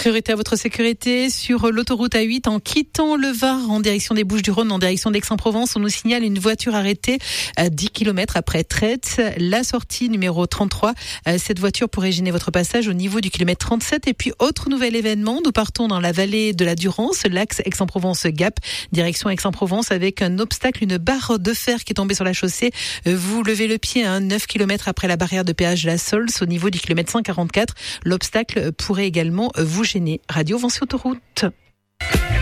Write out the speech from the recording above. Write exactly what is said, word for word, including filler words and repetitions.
Priorité à votre sécurité sur l'autoroute A huit en quittant le Var en direction des Bouches-du-Rhône, en direction d'Aix-en-Provence. On nous signale une voiture arrêtée à dix kilomètres après Traite. La sortie numéro trente-trois, cette voiture pourrait gêner votre passage au niveau du kilomètre trente-sept. Et puis, autre nouvel événement, nous partons dans la vallée de la Durance, l'axe Aix-en-Provence-Gap, direction Aix-en-Provence avec un obstacle, une barre de fer qui est tombée sur la chaussée. Vous levez le pied à neuf kilomètres après la barrière de péage La Sols au niveau du kilomètre cent quarante-quatre. L'obstacle pourrait également vous gêner. Radio Vinci Autoroute.